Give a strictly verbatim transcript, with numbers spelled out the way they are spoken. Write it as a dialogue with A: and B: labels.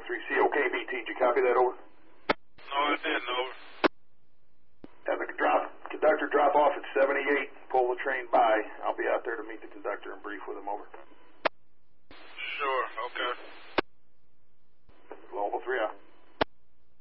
A: three C. Okay, B T, did you copy that over?
B: No, I didn't, over.
A: Have the drop, conductor drop off at seventy-eight. Pull the train by. I'll be out there to meet the conductor and brief with him, over.